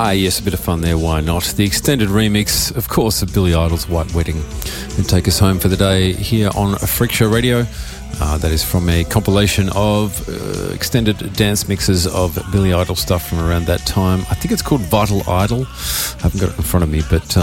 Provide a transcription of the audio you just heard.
Ah, yes, a bit of fun there, why not? The extended remix, of course, of Billy Idol's White Wedding. And take us home for the day here on Freak Show Radio. That is from a compilation of extended dance mixes of Billy Idol stuff from around that time. I think it's called Vital Idol. I haven't got it in front of me, but